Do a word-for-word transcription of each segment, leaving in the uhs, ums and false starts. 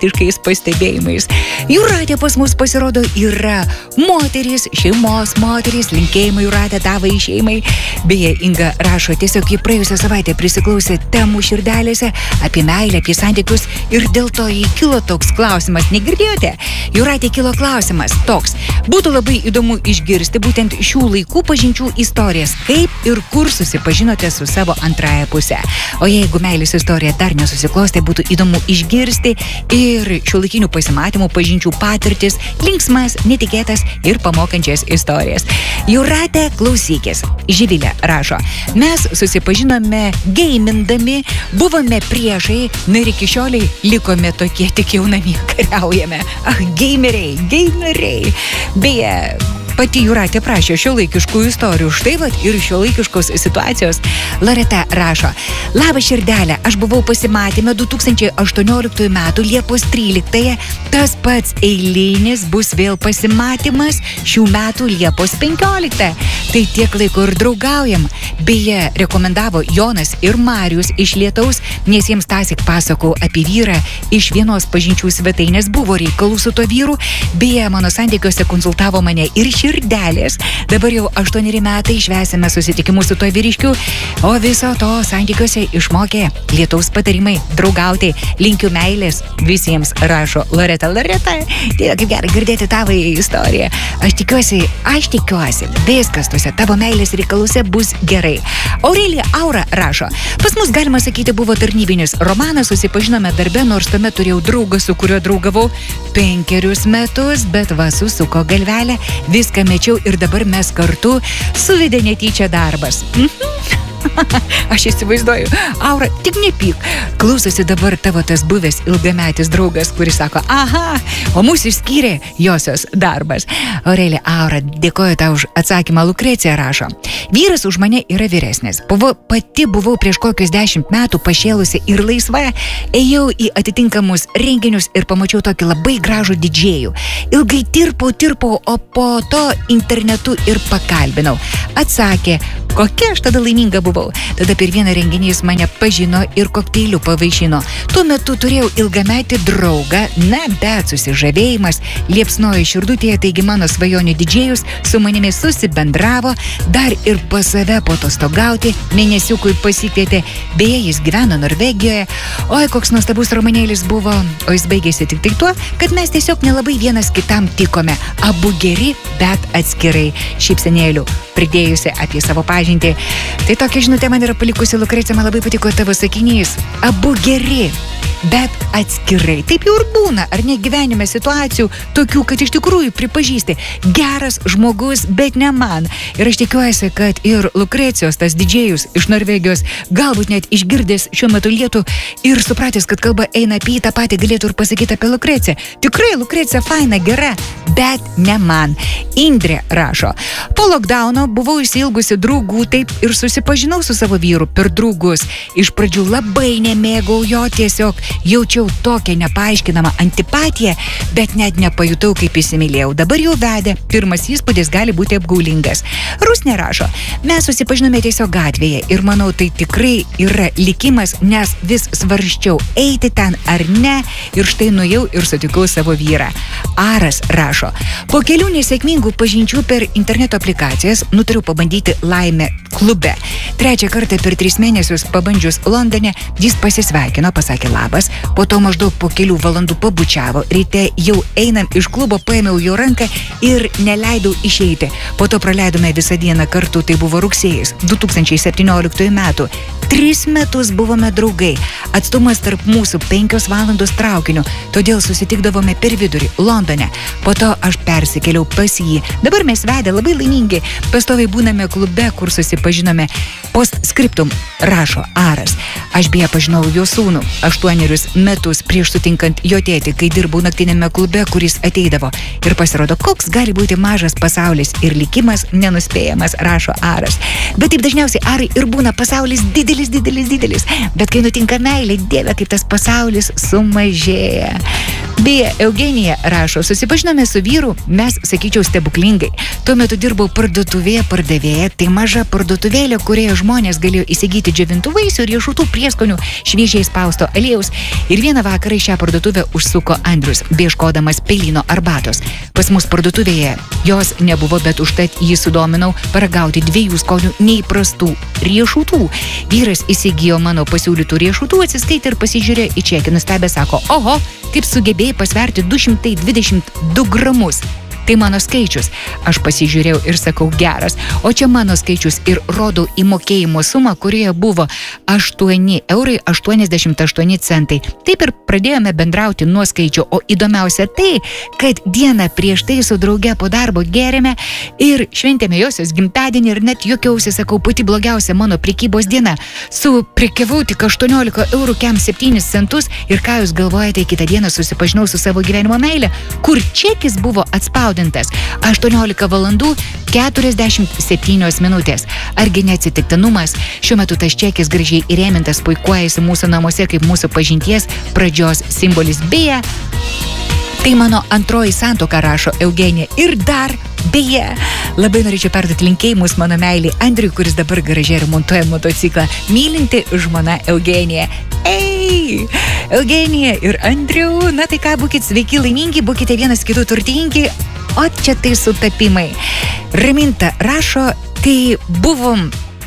skeptiškais pastebėjimais. Jūratė pas mus pasirodo yra moteris, šeimos moteris, linkėjimai Jūratė tavai šeimai. Beje, Inga rašo, tiesiog jį praėjusią savaitę prisiklausė temų širdelėse apie meilę, apie santykius ir dėl to jį kilo toks klausimas. Negirdėjote? Jūratė kilo klausimas toks. Būtų labai įdomu išgirsti būtent šių laikų pažinčių istorijas, kaip ir kur susipažinote su savo antrąją pusę. O jeigu meilės istorija dar nesusiklostė, būtų įdomu išgirsti ir šiuolaikinių pasimatymų pažinčių patirtis, linksmas, netikėtas ir pamokančias istorijas. Jūratė, klausykis. Živilė rašo, mes susipažinome geimindami, buvome priešai, na ir iki šioliai likome tokie, tik jau namie kariaujame. Ah, geimeriai, geimeriai. Beje, pati Jūratė prašė šiuolaikiškų istorijų. Štai vat ir šiuolaikiškos situacijos. Loreta rašo, labas širdelė, aš buvau pasimatyme du tūkstančiai aštuonioliktųjų metų Liepos tryliktąją. Tas pats eilinis bus vėl pasimatymas šių metų Liepos penkioliktąją. Tai tiek laiko ir draugaujam. Beje, rekomendavo Jonas ir Marius iš Lietaus, nes jiems tąsyk pasakau apie vyrą iš vienos pažinčių svetainės, buvo reikalų su to vyru. Beje, mano santykiuose konsultavo mane ir širdelės. Dabar jau aštuoneri metai švęsime susitikimus su to vyriškiu, o viso to santykiuose išmokė Lietaus patarimai draugauti. Linkiu meilės visiems, rašo Loreta. Loreta, tai kaip gerai girdėti tavo istoriją. Aš tikiuosi, aš tikiuosi, viskas tuose tavo meilės reikaluose bus gerai. Aurelija Aura rašo, pas mus galima sakyti buvo tarnybinis romanas, susipažinome darbe, nors tuomet turėjau draugą, su kuriuo draugavau penkerius metus, bet va susuko galvelę, viską mečiau ir dabar mes kartu suvedė netyčia darbas. Aš įsivaizduoju, Aura, tik nepyk. Klausosi dabar tavo tas buvęs ilgametis draugas, kuris sako, aha, o mūsų išskyrė josios darbas. Aurelija Aura, dėkoju tau už atsakymą. Lukrecija rašo, vyras už mane yra vyresnis. Buvo, pati buvau prieš kokius dešimt metų pašėlusi ir laisva. Ėjau į atitinkamus renginius ir pamačiau tokį labai gražų didžėjų. Ilgai tirpau, tirpau, o po to internetu ir pakalbinau. Atsakė, kokia aš tada laiminga buvau. Tada per vieną renginį jis mane pažino ir kokteiliu pavaišino. Tuo metu turėjau ilgametį draugą, na, bet susižavėjimas liepsnojo širdutėje, taigi mano svajonių didžėjus su manimi susibendravo, dar ir pas save potostogauti, mėnesiukui pasikvietė, beje, jis gyveno Norvegijoje. Oi, koks nuostabus romanėlis buvo, o jis baigėsi tik tai tuo, kad mes tiesiog nelabai vienas kitam tikome. Abu geri, bet atskirai. Šypsenėlių pridėjusi apie savo pažintį. Tai tokia žinutė man yra palikusi Lukrecija, man labai patiko tavo sakinys. Abu geri, bet atskirai. Taip jau ir būna, ar ne gyvenime situacijų tokių, kad iš tikrųjų pripažįsti geras žmogus, bet ne man. Ir aš tikiuosi, kad ir Lukrecijos tas didžėjus iš Norvegijos galbūt net išgirdęs šiuo metu lietų ir supratęs, kad kalba eina apie tą patį, galėtų ir pasakyti apie Lukreciją. Tikrai Lukrecija faina, gera, bet ne man. Indrė rašo, po lockdowno buvau išsiilgusi draugų, taip ir susipažinau su savo vyru per draugus. Iš pradžių labai nemėgau jo, tiesiog jaučiau tokią nepaaiškinamą antipatiją, bet net nepajutau, kaip įsimylėjau. Dabar jau vedė, pirmas įspūdis gali būti apgaulingas. Rusnė rašo, mes susipažinome tiesiog gatvėje ir manau, tai tikrai yra likimas, nes vis svarsčiau eiti ten ar ne ir štai nuėjau ir sutikau savo vyrą. Aras rašo, po kelių nesėkmingų pažinčių per interneto aplikacijas nutariau pabandyti laimę klube. Trečią kartą per tris mėnesius pabandžius Londone, jis pasisveikino, pasakė labas, po to maždaug po kelių valandų pabučiavo, ryte jau einam iš klubo, paėmiau jo ranką ir neleidau išeiti. Po to praleidome visą dieną kartu, tai buvo rugsėjis du tūkstančiai septynioliktųjų metų. Tris metus buvome draugai, atstumas tarp mūsų penkios valandos traukiniu, todėl susitikdavome per vidurį Londone. Po to aš persikėliau pas jį. Dabar mes vedę labai laimingi, pastoviai būname klube, kur susipažinome. Postscriptum rašo Aras. Aš beje pažinau jo sūnų aštuonerius metus prieš sutinkant jo tėtį, kai dirbau naktinėme klube, kuris ateidavo. Ir pasirodo, koks gali būti mažas pasaulis ir likimas nenuspėjamas, rašo Aras. Bet taip dažniausiai Arai ir būna pasaulis didelis, didelis, didelis. Bet kai nutinka meilė, Dieve, kaip tas pasaulis sumažėja. Beje, Eugenija rašo, susipažinome su vyru, mes, sakyčiau, stebuklingai. Tuo metu dirbau parduotuvėje pardavėja, tai maža parduotuvėlė, kurioje žmonės galėjo įsigyti džiovintų vaisių, riešutų, prieskonių, šviežiai spausto aliejaus. Ir vieną vakarą į šią parduotuvę užsuko Andrius, beieškodamas pelyno arbatos. Pas mus parduotuvėje jos nebuvo, bet užtat jį sudominau paragauti dviejų skonių neįprastų riešutų. Vyras įsigijo mano pasiūlytų riešutų, atsiskaitė ir pasižiūrėjo į čekį, nustebę sako, oho, kaip sugebėjai pasverti du šimtai dvidešimt du gramus. Tai mano skaičius. Aš pasižiūrėjau ir sakau geras. O čia mano skaičius ir rodau įmokėjimo sumą, kurioje buvo aštuoni eurai aštuoniasdešimt aštuoni centai. Taip ir pradėjome bendrauti nuo skaičių. O įdomiausia tai, kad dieną prieš tai su drauge po darbo gėrėme ir šventėme josios gimtadienį ir net juokiausi, sakau, pati blogiausia mano prekybos diena. Su prekiavau tik aštuoniolika eurų kem septynis centus ir ką jūs galvojate, kitą dieną susipažinau su savo gyvenimo meile, kur čekis buvo atspausdintas aštuoniolika valandų keturiasdešimt septynios minutės. Argi neatsitiktinumas? Šiuo metu tas čekis gražiai įrėmintas puikuojasi mūsų namuose kaip mūsų pažinties pradžios simbolis. Beje, tai mano antroji santuoka, rašo Eugenija. Ir dar, beje, labai norėčiau perduoti linkėjimus mano meiliai Andriui, kuris dabar garaže remontuoja motociklą. Mylinti žmona Eugenija. Ei, Eugenija ir Andriu, na tai ką, būkit sveiki, laimingi, būkite vienas kitų turtingi, o čia tai sutapimai. Raminta rašo, kai buvom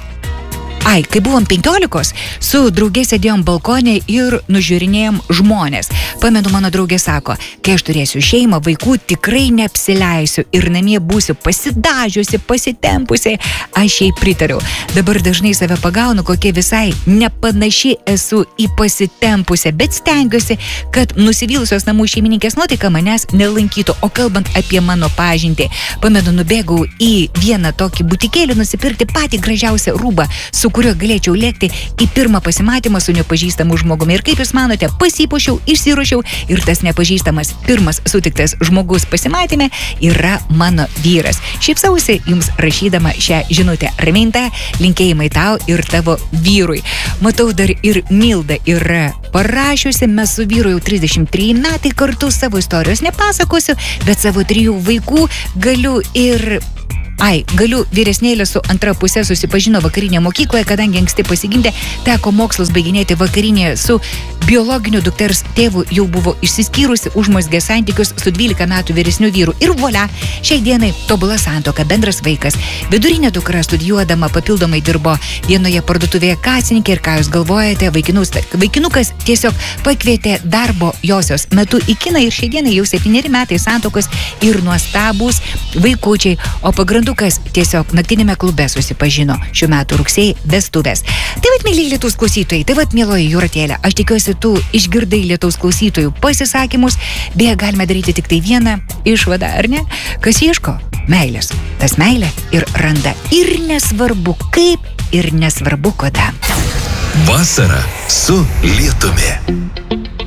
Ai, kai buvom penkiolikos, su draugė sėdėjom balkonė ir nužiūrinėjom žmonės. Pamenu, mano draugė sako, kai aš turėsiu šeimą, vaikų tikrai neapsileisiu ir namie būsiu pasidažiusi, pasitempusi. Aš jai pritariau. Dabar dažnai save pagaunu, kokie visai nepanaši esu į pasitempusią, bet stengiuosi, kad nusivylusios namų šeimininkės nuotaika manęs nelankytų. O kalbant apie mano pažintį, pamenu, nubėgau į vieną tokį butikėlį nusipirkti patį gražiausią rūbą, su kuriuo galėčiau lėkti į pirmą pasimatymą su nepažįstamu žmogumi. Ir kaip jūs manote, pasipuošiau, išsiruošiau ir tas nepažįstamas pirmas sutiktas žmogus pasimatyme yra mano vyras. Šypsausi jums rašydama šią žinutę. Raminta, linkėjimai tau ir tavo vyrui. Matau, dar ir Milda yra parašiusi, mes su vyru jau trisdešimt treji metai kartu, savo istorijos nepasakosiu, bet savo trijų vaikų galiu ir Ai, galiu vyresnėlė su antra pusė susipažino vakarinėje mokykloje, kadangi anksti pasigimdė, teko mokslus baiginėti vakarinėje su biologiniu dukters tėvu, jau buvo išsiskyrusi, užmezgė santykius su dvylika metų vyresniu vyru. Ir volia, šiai dienai tobula santuoka, bendras vaikas. Vidurinė dukra studijuodama papildomai dirbo vienoje parduotuvėje kasininkė ir ką jūs galvojate, vaikinus, vaikinukas tiesiog pakvietė darbo josios metu į kiną ir šiai dienai jau septyneri metai santuokos ir nuostabūs vaikučiai, o pagrindų Dukas tiesiog naktinėme klube susipažino šių metų rugsėjai vestuvės. Tai vat, myliai lietaus klausytojai, tai vat, mieloji Jūratėlė, aš tikiuosi, tu išgirdai lietaus klausytojų pasisakymus, beje, galime daryti tik tai vieną išvadą, ar ne? Kas ieško meilės, tas meilė ir randa. Ir nesvarbu kaip, ir nesvarbu kada. Vasara su lietumi.